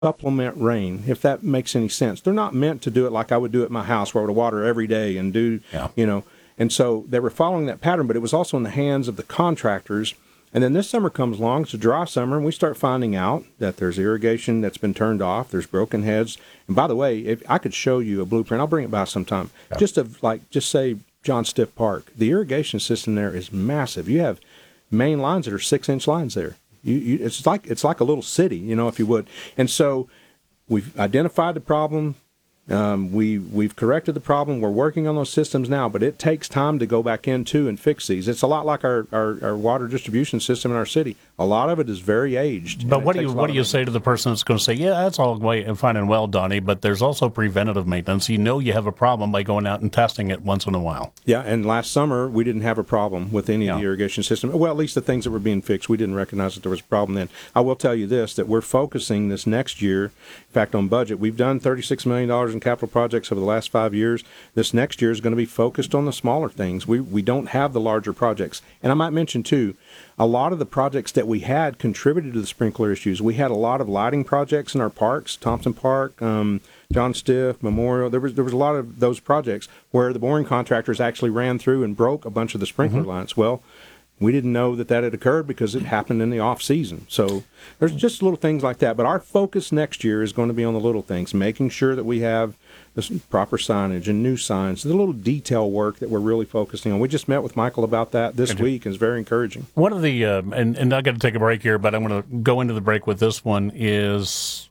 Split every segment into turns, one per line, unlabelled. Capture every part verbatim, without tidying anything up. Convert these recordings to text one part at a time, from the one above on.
supplement rain, if that makes any sense. They're not meant to do it like I would do at my house where I would water every day and do, yeah. you know. And so they were following that pattern, but it was also in the hands of the contractors. And then this summer comes along, it's a dry summer, and we start finding out that there's irrigation that's been turned off, there's broken heads. And by the way, if I could show you a blueprint, I'll bring it by sometime, yeah. just of like, just say John Stiff Park. The irrigation system there is massive. You have main lines that are six-inch lines there. You, you, it's like it's like a little city, you know, if you would. And so we've identified the problem. Um, we, we've corrected the problem. We're working on those systems now, but it takes time to go back into and fix these. It's a lot like our, our, our water distribution system in our city. A lot of it is very aged.
But what do you what do you say to the person that's going to say, yeah, that's all fine and well, Donnie, but there's also preventative maintenance. You know you have a problem by going out and testing it once in a while.
Yeah, and last summer we didn't have a problem with any
yeah.
of the irrigation system. Well, at least the things that were being fixed, we didn't recognize that there was a problem then. I will tell you this, that we're focusing this next year, in fact, on budget. We've done thirty-six million dollars in capital projects over the last five years. This next year is going to be focused on the smaller things. We we don't have the larger projects. And I might mention, too, a lot of the projects that we had contributed to the sprinkler issues. We had a lot of lighting projects in our parks, Thompson Park, um, John Stiff, Memorial. There was there was a lot of those projects where the boring contractors actually ran through and broke a bunch of the sprinkler mm-hmm. lines. Well, we didn't know that that had occurred because it happened in the off season. So there's just little things like that. But our focus next year is going to be on the little things, making sure that we have the proper signage and new signs, the little detail work that we're really focusing on. We just met with Michael about that this week, and it's very encouraging.
One of the, uh, and, and I got to take a break here, but I'm going to go into the break with this one, is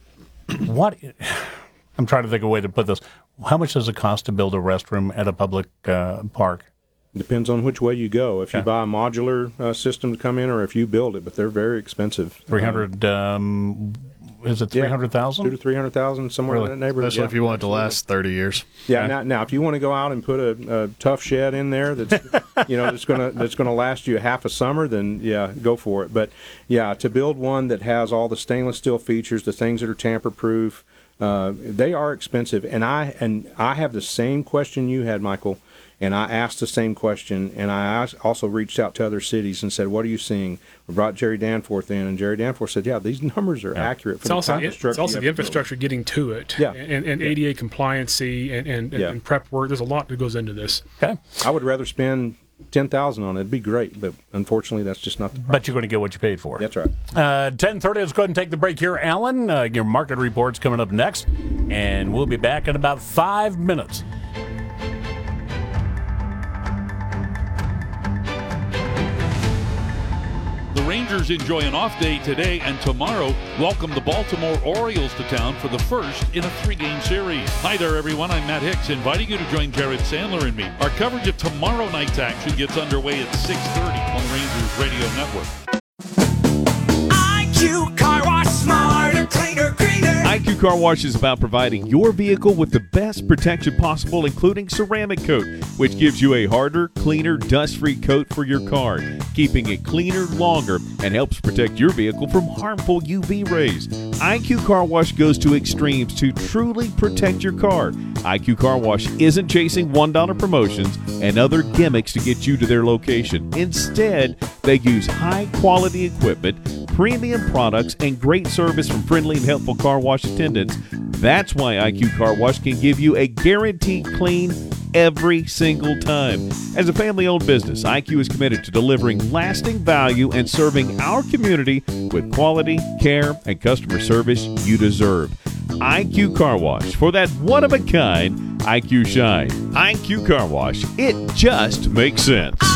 what, I'm trying to think of a way to put this. How much does it cost to build a restroom at a public uh, park?
Depends on which way you go. If
okay.
you buy a modular uh, system to come in, or if you build it, but they're very expensive.
three hundred um, is it three hundred thousand?
Yeah, two to three hundred thousand, somewhere
really?
in that neighborhood.
Especially
yeah,
if you want
absolutely.
it to last thirty years.
Yeah. Now, now, if you want to go out and put a, a tough shed in there that's, you know, that's gonna that's gonna last you half a summer, then yeah, go for it. But yeah, to build one that has all the stainless steel features, the things that are tamper proof, uh, they are expensive. And I and I have the same question you had, Michael. And I asked the same question, and I also reached out to other cities and said, what are you seeing? We brought Jerry Danforth in, and Jerry Danforth said, yeah, these numbers are yeah. accurate. For
it's
the
also,
kind
it,
of
it's also the infrastructure getting to it,
yeah.
and, and
yeah.
A D A compliancy and, and,
yeah.
and prep work. There's a lot that goes into this.
Okay.
I would rather spend ten thousand dollars on it. It'd be great, but unfortunately, that's just not the price.
But you're going to get what you paid for.
That's right.
Uh, ten thirty, let's go ahead and take the break here. Alan, uh, your market report's coming up next, and we'll be back in about five minutes.
The Rangers enjoy an off day today and tomorrow welcome the Baltimore Orioles to town for the first in a three-game series. Hi there, everyone. I'm Matt Hicks, inviting you to join Jared Sandler and me. Our coverage of tomorrow night's action gets underway at six thirty on the Rangers Radio Network.
I Q Car Wash, smarter, cleaner, greener.
I Q Car Wash is about providing your vehicle with the best protection possible, including ceramic coat, which gives you a harder, cleaner, dust-free coat for your car, keeping it cleaner longer and helps protect your vehicle from harmful U V rays. I Q Car Wash goes to extremes to truly protect your car. I Q Car Wash isn't chasing one dollar promotions and other gimmicks to get you to their location. Instead, they use high-quality equipment, premium products, and great service from friendly and helpful car wash attendants. That's why I Q Car Wash can give you a guaranteed clean every single time. As a family-owned business, I Q is committed to delivering lasting value and serving our community with quality, care, and customer service you deserve. I Q Car Wash, for that one-of-a-kind I Q shine. I Q Car Wash, it just makes sense.